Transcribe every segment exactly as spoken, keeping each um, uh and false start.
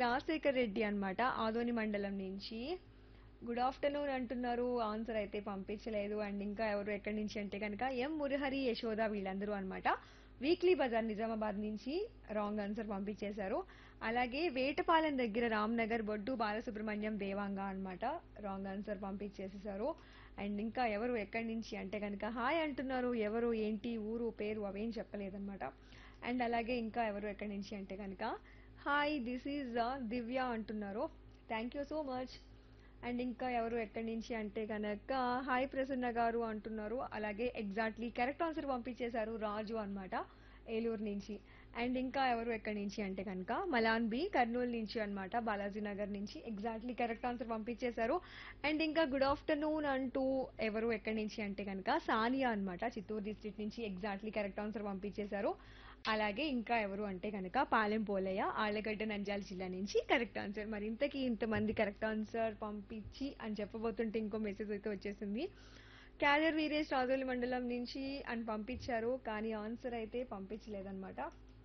రాజశేఖర్ రెడ్డి అన్నమాట ఆదోని మండలం నుంచి. గుడ్ ఆఫ్టర్నూన్ అంటున్నారు. ఆన్సర్ అయితే పంపించలేదు. అండ్ ఇంకా ఎవరు ఎక్కడి నుంచి అంటే కనుక ఎం మురహరి యశోద వీళ్ళందరూ అన్నమాట. వీక్లీ బజార్ నిజామాబాద్ నుంచి రాంగ్ ఆన్సర్ పంపించేశారు. అలాగే వేటపాలెం దగ్గర రామ్నగర్ బొడ్డు బాలసుబ్రహ్మణ్యం దేవాంగ అన్నమాట. Wrong answer పంపించేసేసారు. అండ్ ఇంకా ఎవరు ఎక్కడి నుంచి అంటే కనుక హాయ్ అంటున్నారు. ఎవరు ఏంటి ఊరు పేరు అవేం చెప్పలేదన్నమాట. అండ్ అలాగే ఇంకా ఎవరు ఎక్కడి నుంచి అంటే కనుక హాయ్ దిస్ ఈజ్ దివ్య అంటున్నారు. Thank you so much. And ఇంకా ఎవరు ఎక్కడి నుంచి అంటే కనుక హాయ్ ప్రసన్న గారు అంటున్నారు. అలాగే ఎగ్జాక్ట్లీ కరెక్ట్ ఆన్సర్ పంపించేశారు రాజు అన్నమాట ఏలూరు నుంచి. అండ్ ఇంకా ఎవరు ఎక్కడి నుంచి అంటే కనుక మలాన్ బి కర్నూలు నుంచి అన్నమాట బాలాజీ నగర్ నుంచి ఎగ్జాక్ట్లీ కరెక్ట్ ఆన్సర్ పంపించేశారు. అండ్ ఇంకా గుడ్ ఆఫ్టర్నూన్ అంటూ ఎవరు ఎక్కడి నుంచి అంటే కనుక సానియా అన్నమాట చిత్తూరు డిస్ట్రిక్ట్ నుంచి ఎగ్జాక్ట్లీ కరెక్ట్ ఆన్సర్ పంపించేశారు. అలాగే ఇంకా ఎవరు అంటే కనుక పాలెం పోలయ్య ఆళ్లగడ్డ నంద్యాల జిల్లా నుంచి కరెక్ట్ ఆన్సర్. మరి ఇంతకీ ఇంతమంది కరెక్ట్ ఆన్సర్ పంపించి అని చెప్పబోతుంటే ఇంకో మెసేజ్ అయితే వచ్చేసింది. క్యారియర్ వీరేష్ రాజోలి మండలం నుంచి అని పంపించారు కానీ ఆన్సర్ అయితే పంపించలేదన్నమాట.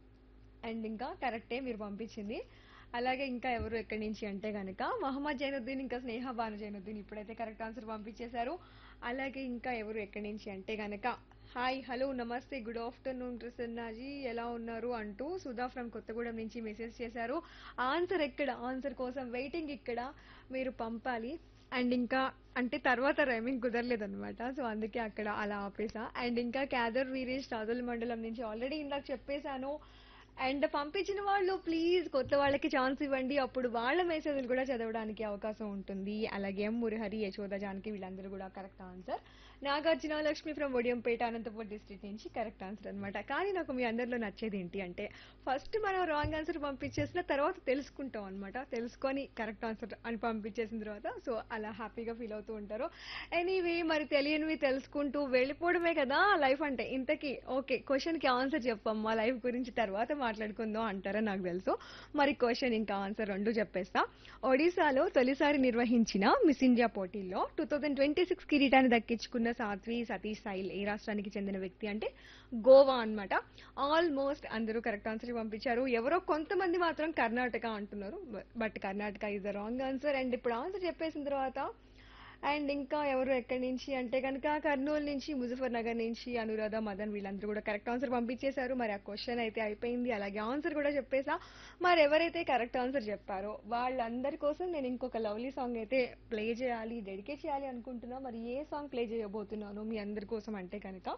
అండ్ ఇంకా కరెక్టే మీరు పంపించింది. అలాగే ఇంకా ఎవరు ఎక్కడి నుంచి అంటే కనుక మహమ్మద్ జైనుద్దీన్ ఇంకా స్నేహ బాను జైనుద్దీన్ ఇప్పుడైతే కరెక్ట్ ఆన్సర్ పంపించేశారు. అలాగే ఇంకా ఎవరు ఎక్కడి నుంచి అంటే కనుక హాయ్ హలో నమస్తే గుడ్ ఆఫ్టర్నూన్ ప్రసన్నాజీ ఎలా ఉన్నారు అంటూ సుధా ఫ్రమ్ కొత్తగూడెం నుంచి మెసేజ్ చేశారు. ఆన్సర్ ఎక్కడ ఆన్సర్ కోసం వెయిటింగ్ ఇక్కడ మీరు పంపాలి. అండ్ ఇంకా అంటే తర్వాత రైమింగ్ కుదరలేదన్నమాట సో అందుకే అక్కడ అలా ఆపేసా. అండ్ ఇంకా క్యాదర్ వీరేష్ రాజోలి మండలం నుంచి ఆల్రెడీ ఇందాక చెప్పేశాను. అండ్ పంపించిన వాళ్ళు ప్లీజ్ కొత్త వాళ్ళకి ఛాన్స్ ఇవ్వండి అప్పుడు వాళ్ళ మెసేజ్లు కూడా చదవడానికి అవకాశం ఉంటుంది. అలాగే ఎం మురహరి యశోద జానకి వీళ్ళందరూ కూడా correct answer. Nagarjuna Lakshmi from Odiyampeta Anantapuram district నుంచి కరెక్ట్ ఆన్సర్ అన్నమాట. కానీ నాకు మీ అందరిలో నచ్చేది ఏంటి అంటే ఫస్ట్ మనం రాంగ్ ఆన్సర్ పంపించేసిన తర్వాత తెలుసుకుంటాం అన్నమాట. తెలుసుకొని కరెక్ట్ ఆన్సర్ అని పంపించేసిన తర్వాత సో అలా హ్యాపీగా ఫీల్ అవుతూ ఉంటారు. ఎనీవే మరి తెలియనివి తెలుసుకుంటూ వెళ్ళిపోవడమే కదా లైఫ్ అంటే. ఇంతకీ ఓకే క్వశ్చన్ కి ఆన్సర్ చెప్పమ్మా లైఫ్ గురించి తర్వాత మాట్లాడుకుందాం అంటారని నాకు తెలుసు. మరి క్వశ్చన్ ఇంకా ఆన్సర్ రెండు చెప్పేస్తా. ఒడిశాలో తొలిసారి నిర్వహించిన మిస్ ఇండియా పోటీల్లో టూ థౌజండ్ ట్వంటీ సిక్స్ కిరీటాన్ని దక్కించుకున్న సాధ్వి సతీష్ సాయిల్ ఏ రాష్ట్రానికి చెందిన వ్యక్తి అంటే గోవా అన్నమాట. ఆల్మోస్ట్ అందరూ కరెక్ట్ ఆన్సర్ పంపించారు. ఎవరో కొంతమంది మాత్రం కర్ణాటక అంటున్నారు. But Karnataka is the wrong answer. And ఇప్పుడు ఆన్సర్ చెప్పేసిన తర్వాత అండ్ ఇంకా ఎవరు ఎక్కడి నుంచి అంటే కనుక కర్నూలు నుంచి ముజఫర్ నగర్ నుంచి అనురాధ మదన్ వీళ్ళందరూ కూడా కరెక్ట్ ఆన్సర్ పంపించేశారు. మరి ఆ క్వశ్చన్ అయితే అయిపోయింది. అలాగే ఆన్సర్ కూడా చెప్పేసా. మరి ఎవరైతే కరెక్ట్ ఆన్సర్ చెప్పారో వాళ్ళందరి కోసం నేను ఇంకొక లవ్లీ సాంగ్ అయితే ప్లే చేయాలి డెడికేట్ చేయాలి అనుకుంటున్నా. మరి ఏ సాంగ్ ప్లే చేయబోతున్నాను మీ అందరి కోసం అంటే కనుక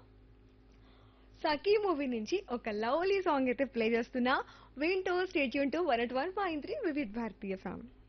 సఖీ మూవీ నుంచి ఒక లవ్లీ సాంగ్ అయితే ప్లే చేస్తున్నా. వింటూ state Yoon to one at one point three Vividh భారతీయ ఫ్యామ్.